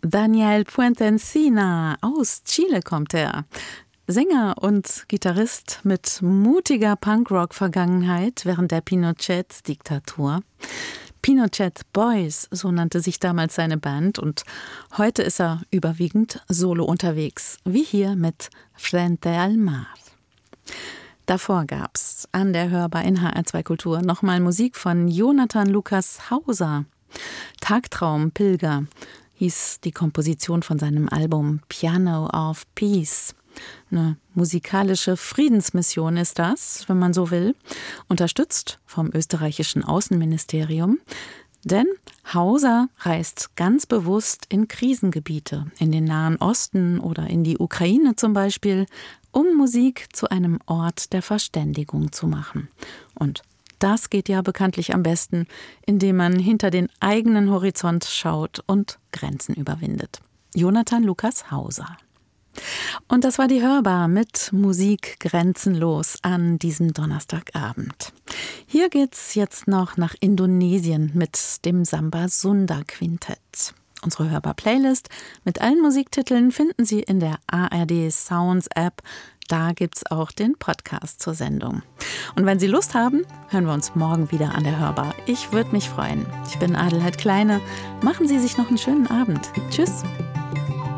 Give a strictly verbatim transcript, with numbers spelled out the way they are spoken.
Daniel Puente-Encina, aus Chile kommt er. Sänger und Gitarrist mit mutiger Punkrock-Vergangenheit während der Pinochet-Diktatur. Pinochet Boys, so nannte sich damals seine Band, und heute ist er überwiegend solo unterwegs, wie hier mit Frente al Mar. Davor gab's an der Hörbar in H R zwei Kultur nochmal Musik von Jonathan Lukas Hauser. Tagtraum Pilger hieß die Komposition von seinem Album Piano of Peace. Eine musikalische Friedensmission ist das, wenn man so will, unterstützt vom österreichischen Außenministerium. Denn Hauser reist ganz bewusst in Krisengebiete, in den Nahen Osten oder in die Ukraine zum Beispiel, um Musik zu einem Ort der Verständigung zu machen. Und das geht ja bekanntlich am besten, indem man hinter den eigenen Horizont schaut und Grenzen überwindet. Jonathan Lukas Hauser. Und das war die Hörbar mit Musik grenzenlos an diesem Donnerstagabend. Hier geht's jetzt noch nach Indonesien mit dem Samba Sunda Quintett. Unsere Hörbar-Playlist mit allen Musiktiteln finden Sie in der A R D Sounds App. Da gibt's auch den Podcast zur Sendung. Und wenn Sie Lust haben, hören wir uns morgen wieder an der Hörbar. Ich würde mich freuen. Ich bin Adelheid Kleine. Machen Sie sich noch einen schönen Abend. Tschüss.